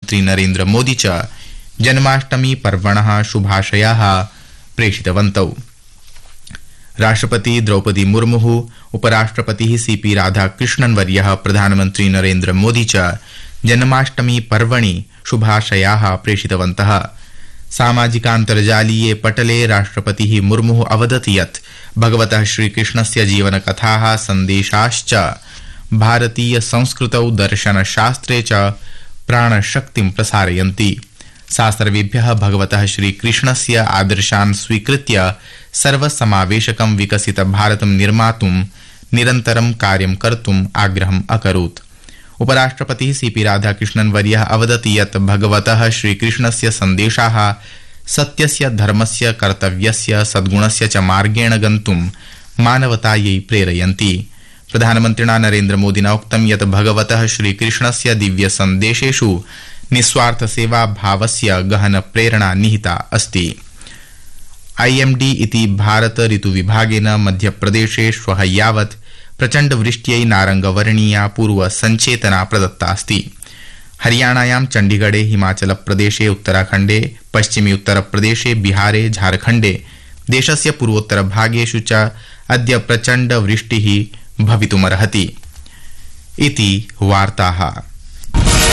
प्रधानमन्त्री नरेन्द्र मोदी च जन्माष्टमी पर्वणः शुभाशयाः प्रेषितवन्तौ। राष्ट्रपति द्रौपदी मुर्मुः, उपराष्ट्रपतिः सीपी राधाकृष्णन् वर्यः प्रधानमन्त्री नरेन्द्र मोदी च जन्माष्टमी पर्वणि शुभाशयाः प्रेषितवन्तः। सामाजिकान्तर्जालीये पटले राष्ट्रपतिः मुर्मुः अवदत् यत् भगवतः श्रीकृष्णस्य जीवनकथाः सन्देशाश्च भारतीय संस्कृतौ दर्शनशास्त्रे च प्राणशक्तिं प्रसारयन्ति। सा सर्वेभ्यः भगवतः श्रीकृष्णस्य आदर्शान् स्वीकृत्य सर्वसमावेशकं विकसित भारतं निर्मातुं निरन्तरं कार्यं कर्तुम् आग्रहम् अकरोत्। उपराष्ट्रपतिः सीपी राधाकृष्णन् वर्यः अवदत् यत् भगवतः श्रीकृष्णस्य सन्देशाः सत्यस्य, धर्मस्य, कर्तव्यस्य, सद्गुणस्य च मार्गेण गन्तुं मानवतायै प्रेरयन्ति। प्रधानमन्त्रिणा नरेन्द्र मोदिना उक्तं यत् भगवतः श्रीकृष्णस्य दिव्यसन्देशेषु निस्वार्थसेवा भावस्य गहन प्रेरणा निहिता अस्ति। IMD इति भारत ऋतुविभागेन मध्यप्रदेशे श्वः यावत् प्रचण्डवृष्ट्यै नारंगवर्णीया पूर्वसञ्चेतना प्रदत्ता अस्ति। हरियाणायां चण्डीगढे, हिमाचलप्रदेशे, उत्तराखण्डे, पश्चिमी उत्तरप्रदेशे, बिहारे, झारखण्डे, देशस्य पूर्वोत्तरभागेषु च अद्य प्रचण्डवृष्टिः भवितुमर्हति। इति वार्ताः।